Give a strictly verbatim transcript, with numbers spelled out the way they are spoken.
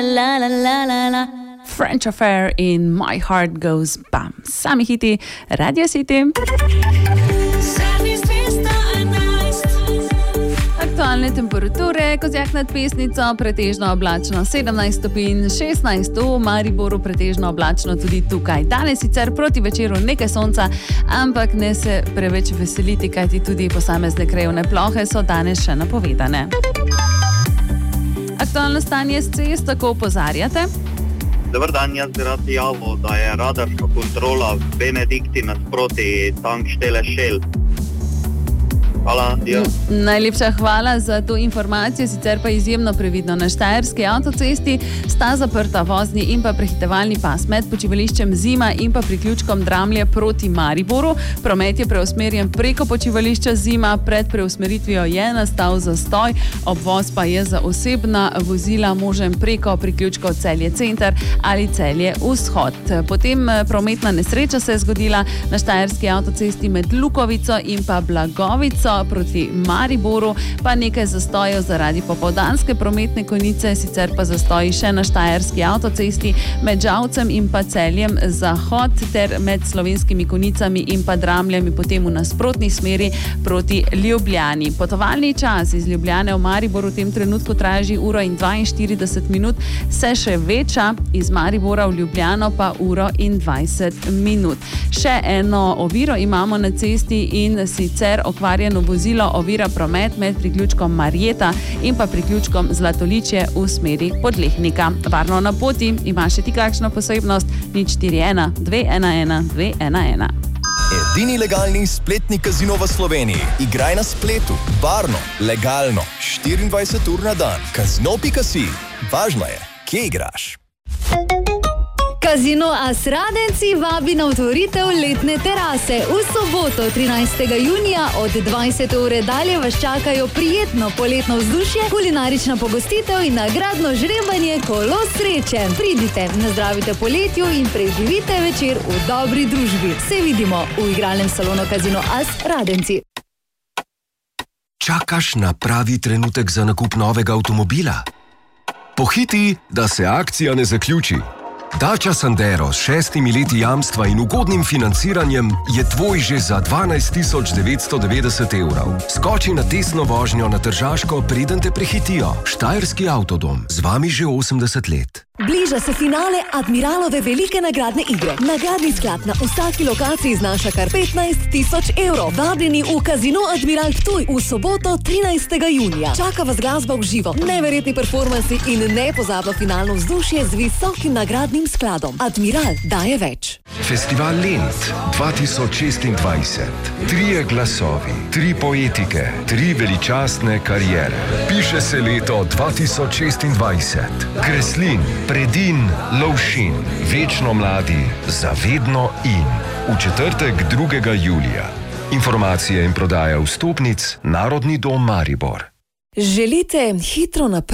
La la la la la. French Affair in My Heart Goes Bam. Sami hiti Radio City. Aktualne temperature, Kozjak nad Pesnico, pretežno oblačno sedemnajst stopinj, šestnajst v Mariboru, pretežno oblačno tudi tukaj. Danes sicer proti večeru nekaj sonca, ampak ne se preveč veseliti, kajti tudi posamezne krajevne plohe so danes še napovedane. Aktualno stanje s cest, tako opozarjate? Dobar dan, jaz bi rad javil, da je radarska kontrola v Benedikti nasproti tankštele Shell. Hvala, ja. Najlepša hvala za to informacijo, sicer pa izjemno previdno. Na štajerski avtocesti sta zaprta vozni in pa prehitevalni pas med počivališčem Zima in pa priključkom Dramlje proti Mariboru. Promet je preusmerjen preko počivališča Zima, pred preusmeritvijo je nastal zastoj, obvoz pa je za osebna vozila možen preko priključkov Celje Center ali Celje Vzhod. Potem prometna nesreča se je zgodila na štajerski avtocesti med Lukovico in pa Blagovico proti Mariboru, pa nekaj zastojev zaradi popoldanske prometne konice, sicer pa zastoji še na štajerski avtocesti med Žalcem in pa Celjem Zahod ter med slovenskimi konicami in pa Dramljami, potem v nasprotni smeri proti Ljubljani. Potovalni čas iz Ljubljane v Mariboru v tem trenutku traja že uro in dvainštirideset minut, se še veča, iz Maribora v Ljubljano pa uro in dvajset minut. Še eno oviro imamo na cesti in sicer okvarjeno vozilo ovira promet med priključkom Marjeta in pa priključkom Zlatoličje v smeri Podlehnika. Varno na poti, imaš še ti kakšno posebnost? nič štiri ena dve ena ena dve ena ena. Edini legalni spletni kazino v Sloveniji. Igraj na spletu, varno, legalno, štiriindvajset ur na dan. Kazino pika si. Važno je, kje igraš. Kazino As Radenci vabi na otvoritev letne terase. V soboto, trinajstega junija od dvajsete ure dalje vas čakajo prijetno poletno vzdušje, kulinarična pogostitev in nagradno žrebanje Kolo sreče. Pridite, nazdravite poletju in preživite večer v dobri družbi. Se vidimo v igralnem salonu Kazino As Radenci. Čakaš na pravi trenutek za nakup novega avtomobila? Pohiti, da se akcija ne zaključi. Dacia Sandero s šestimi leti jamstva in ugodnim financiranjem je tvoj že za dvanajst tisoč devetsto devetdeset evrov. Skoči na testno vožnjo na Tržaško, preden te prehitijo. Štajerski avtodom, z vami že osemdeset let. Bliža se finale Admiralove velike nagradne igre. Nagradni sklad na vsaki lokaciji znaša kar petnajst tisoč evrov. Vabljeni v Kazino Admiral Ptuj v soboto, trinajstega junija. Čaka vas glasba v živo, neverjetni performansi in nepozabno finalno vzdušje z visokim nagradnim skladom. Admiral daje več. Festival Lent dva tisoč šestindvajset. Trije glasovi, tri poetike, tri veličastne kariere. Piše se leto dva tisoč šestindvajset. Kreslin, Predin, Lovšin, večno mladi, zavedno in. V četrtek, drugega julija. Informacije in prodaja vstopnic Narodni dom Maribor. Želite hitro naprej?